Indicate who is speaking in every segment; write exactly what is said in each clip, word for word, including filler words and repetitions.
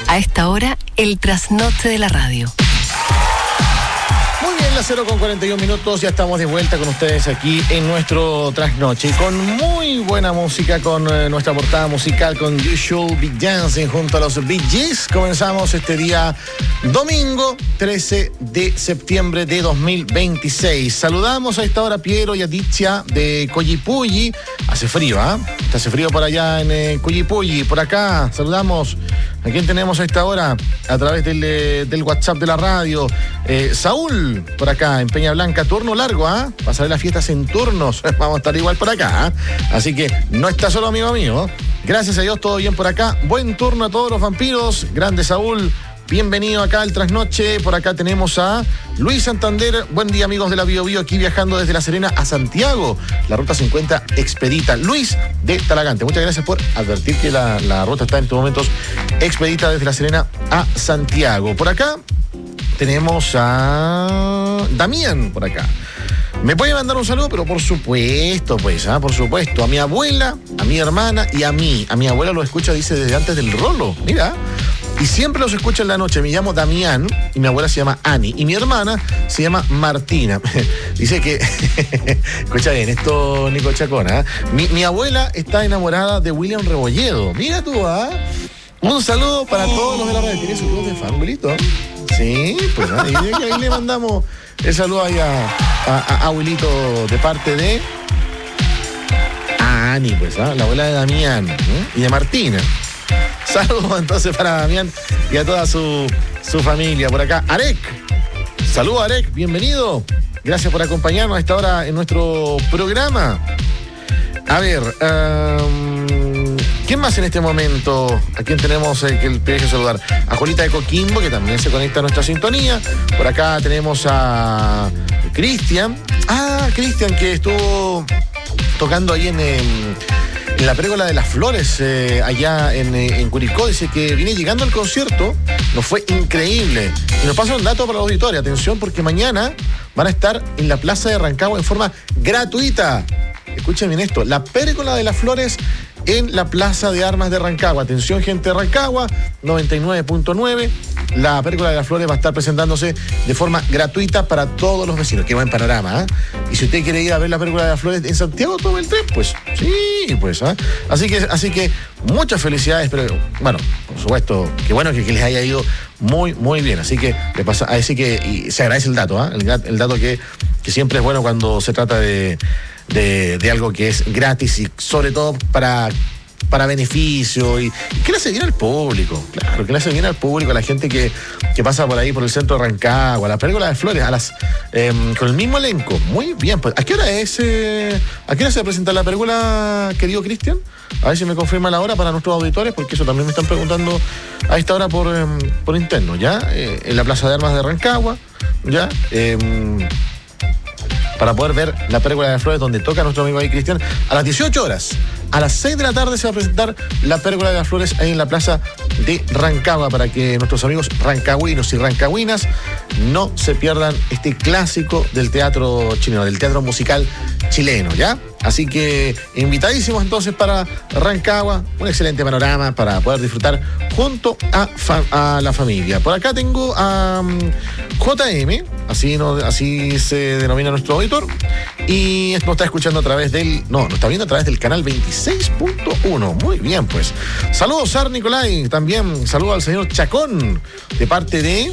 Speaker 1: A esta hora, el trasnoche de la radio.
Speaker 2: Muy bien, las cero con cuarenta y un minutos, ya estamos de vuelta con ustedes aquí en nuestro trasnoche, con muy buena música, con eh, nuestra portada musical, con You Should Be Dancing junto a los Bee Gees. Comenzamos este día domingo trece de septiembre de dos mil veintiséis. Saludamos a esta hora a Piero y a Titia de Collipulli. Hace frío, ¿ah? ¿eh? Hace frío por allá en eh, Collipulli. Por acá saludamos a quien tenemos a esta hora a través del, eh, del WhatsApp de la radio. Eh, Saúl, por acá en Peña Blanca, turno largo, ¿ah? ¿eh? Pasaré las fiestas en turnos. Vamos a estar igual por acá, ¿eh? Así que no está solo, amigo mío. Gracias a Dios, todo bien por acá. Buen turno a todos los vampiros. Grande Saúl. Bienvenido acá al Trasnoche. Por acá tenemos a Luis Santander. Buen día, amigos de la Bio Bio, aquí viajando desde La Serena a Santiago. La ruta se encuentra expedita. Luis de Talagante, muchas gracias por advertir que la, la ruta está en estos momentos expedita desde La Serena a Santiago. Por acá tenemos a Damián, por acá. Me puede mandar un saludo, pero por supuesto, pues, ¿ah? Por supuesto, a mi abuela, a mi hermana y a mí. A mi abuela lo escucha, dice, desde antes del rolo. Mira. Y siempre los escucho en la noche. Me llamo Damián y mi abuela se llama Ani. Y mi hermana se llama Martina. Dice que... Escucha bien, esto, Nico Chacona. ¿eh? Mi, mi abuela está enamorada de William Rebolledo. Mira tú, ¿ah? ¿eh? Un saludo para todos los de la radio. ¿Tienes un club de fan, abuelito? Sí, pues ahí, ahí le mandamos el saludo ahí a, a, a abuelito de parte de... A Ani, pues, ¿ah? ¿eh? La abuela de Damián, ¿eh? Y de Martina. Saludos entonces para Damián y a toda su, su familia. Por acá, Arek. Saludos, Arek, bienvenido. Gracias por acompañarnos a esta hora en nuestro programa. A ver, um, ¿quién más en este momento? ¿A quién tenemos eh, que el privilegio de saludar? A Juanita de Coquimbo, que también se conecta a nuestra sintonía. Por acá tenemos a Cristian. Ah, Cristian, que estuvo tocando ahí en... en En la Pérgola de las Flores, eh, allá en, en Curicó. Dice que viene llegando al concierto, nos fue increíble. Y nos pasa un dato para los auditores, atención, porque mañana van a estar en la Plaza de Rancagua en forma gratuita. Escuchen bien esto, la Pérgola de las Flores en la Plaza de Armas de Rancagua. Atención, gente de Rancagua, noventa y nueve punto nueve. La Pérgola de las Flores va a estar presentándose de forma gratuita para todos los vecinos. Qué buen panorama, ¿eh? Y si usted quiere ir a ver la Pérgola de las Flores en Santiago, tome el tren, pues sí, pues, ¿eh? Así que, así que muchas felicidades, pero bueno, por supuesto, qué bueno que, que les haya ido muy, muy bien. Así que le pasa, así que y se agradece el dato, ¿eh? El, el dato que, que siempre es bueno cuando se trata de, de, de algo que es gratis y sobre todo para... para beneficio y, y que le hace bien al público, claro, que le hace bien al público, a la gente que, que pasa por ahí, por el centro de Rancagua, a la Pérgola de Flores, a las eh, con el mismo elenco. Muy bien, pues, ¿a qué hora es? Eh, ¿A qué hora se presenta la Pérgola, querido Cristian? A ver si me confirma la hora para nuestros auditores, porque eso también me están preguntando a esta hora por, eh, por interno, ¿ya? Eh, en la Plaza de Armas de Rancagua, ¿ya? Eh, para poder ver la Pérgola de Flores, donde toca nuestro amigo ahí Cristian, a las dieciocho horas. A las seis de la tarde se va a presentar la Pérgola de las Flores ahí en la Plaza de Rancagua, para que nuestros amigos rancagüinos y rancagüinas no se pierdan este clásico del teatro chileno, del teatro musical chileno, ¿ya? Así que invitadísimos entonces para Rancagua, un excelente panorama para poder disfrutar junto a, fa- a la familia. Por acá tengo a um, J M, así, no, así se denomina nuestro auditor, y nos está escuchando a través del, no, nos está viendo a través del canal veintiséis punto uno. Muy bien, pues. Saludos, Sar Nicolai, también saludo al señor Chacón, de parte de...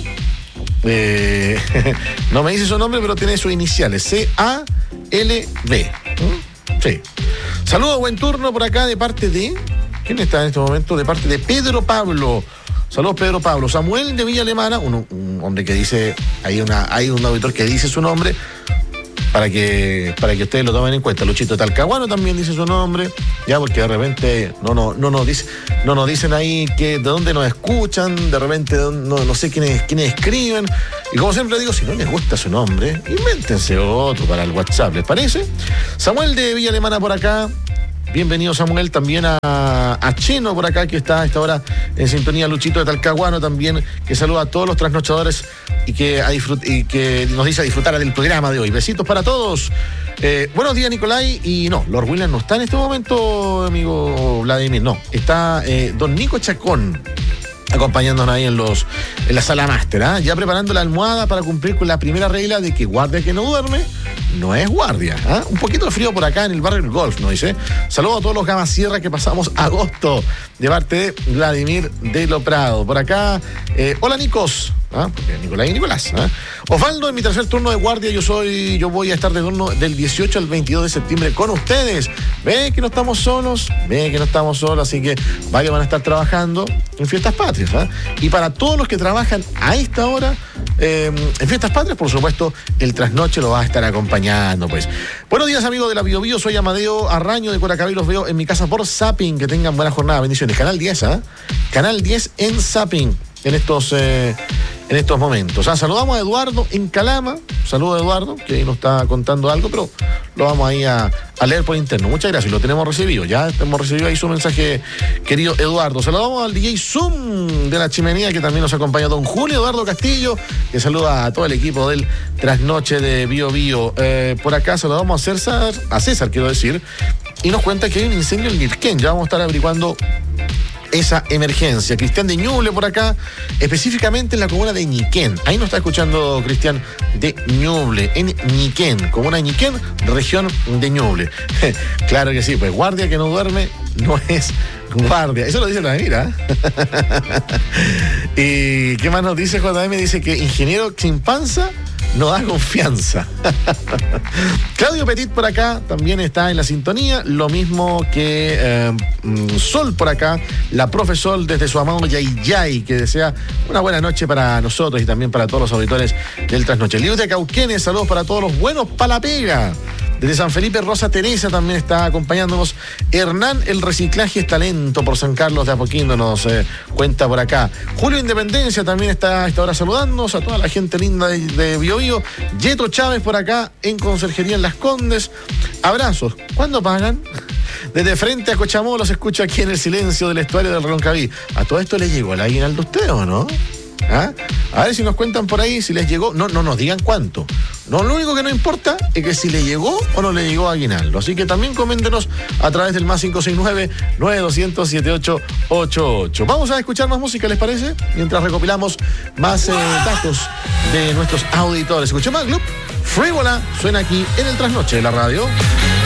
Speaker 2: Eh, no me dice su nombre, pero tiene sus iniciales, C A L B. ¿Mm? Sí. Saludos, buen turno por acá de parte de... ¿Quién está en este momento? De parte de Pedro Pablo. Saludos, Pedro Pablo. Samuel de Villa Alemana, un, un hombre que dice... Hay, una, hay un auditor que dice su nombre para que, para que ustedes lo tomen en cuenta. Luchito Talcahuano también dice su nombre, ya, porque de repente no, no, no, nos, dice, no nos dicen ahí que de dónde nos escuchan, de repente no, no sé quiénes, quiénes escriben. Y como siempre digo, si no les gusta su nombre, invéntense otro para el WhatsApp, ¿les parece? Samuel de Villa Alemana por acá. Bienvenido, Samuel, también a, a Cheno por acá, que está a esta hora en sintonía. Luchito de Talcahuano también, que saluda a todos los trasnochadores y que, a disfrut- y que nos dice a disfrutar del programa de hoy. Besitos para todos. Eh, buenos días, Nicolai. Y no, Lord William no está en este momento, amigo Vladimir, no. Está eh, don Nico Chacón, acompañándonos ahí en los en la sala máster, ¿eh? Ya preparando la almohada para cumplir con la primera regla de que guardia que no duerme no es guardia, ¿eh? Un poquito de frío por acá en el barrio del Golf, ¿no dice? Saludos a todos los Gama Sierra que pasamos agosto de parte de Vladimir de Lo Prado. Por acá, eh, hola Nicos, ¿ah? Porque Nicolás y Nicolás, ¿ah? Osvaldo, en mi tercer turno de guardia yo soy, yo voy a estar de turno del dieciocho al veintidós de septiembre con ustedes. Ven que no estamos solos, ven que no estamos solos, así que vaya, van a estar trabajando en Fiestas Patrias, ¿ah? Y para todos los que trabajan a esta hora eh, en Fiestas Patrias, por supuesto, el trasnoche lo va a estar acompañando, pues. Buenos días, amigos de la Bio Bio, soy Amadeo Arraño de Coracabí, los veo en mi casa por Zapping, que tengan buena jornada, bendiciones. Canal diez, ¿ah? Canal diez en Zapping. En estos, eh, en estos momentos. Ah, saludamos a Eduardo en Calama. Saludos a Eduardo, que ahí nos está contando algo, pero lo vamos ahí a, a leer por interno. Muchas gracias, lo tenemos recibido. Ya hemos recibido ahí su mensaje, querido Eduardo. Saludamos al D J Zoom de la Chimenea, que también nos acompaña don Julio Eduardo Castillo, que saluda a todo el equipo del Trasnoche de Bio Bio. Eh, por acá saludamos a César, a César, quiero decir, y nos cuenta que hay un incendio en Lirquén. Ya vamos a estar averiguando esa emergencia. Cristian de Ñuble por acá, específicamente en la comuna de Ñiquén. Ahí nos está escuchando Cristian de Ñuble, en Ñiquén, comuna de Ñiquén, región de Ñuble. Claro que sí, pues guardia que no duerme no es guardia. Eso lo dice la mira. ¿Y qué más nos dice J M? Dice que ingeniero sin panza no da confianza. Claudio Petit por acá también está en la sintonía, lo mismo que eh, Sol por acá, la profe Sol desde su amado Yayay, que desea una buena noche para nosotros y también para todos los auditores del Trasnoche. Lius de Cauquenes, saludos para todos los buenos pa' la pega. Desde San Felipe, Rosa Teresa también está acompañándonos. Hernán, el reciclaje es talento por San Carlos de Apoquindo, nos eh, cuenta por acá. Julio Independencia también está a esta hora saludándonos, a toda la gente linda de, de Bio Bio. Yeto Chávez por acá en Conserjería en Las Condes. Abrazos. ¿Cuándo pagan? Desde frente a Cochamó los escucho aquí en el silencio del estuario del Roncaví. ¿A todo esto le llegó el aguinaldo a usted o no? ¿Ah? A ver si nos cuentan por ahí si les llegó. No, no nos digan cuánto. No, lo único que no importa es que si le llegó o no le llegó a aguinaldo. Así que también coméntenos a través del más cinco seis nueve, nueve dos cero cero, siete ocho ocho ocho. Vamos a escuchar más música, ¿les parece? Mientras recopilamos más eh, datos de nuestros auditores. Escuchemos más, Gloop. Frívola suena aquí en el Trasnoche de la radio.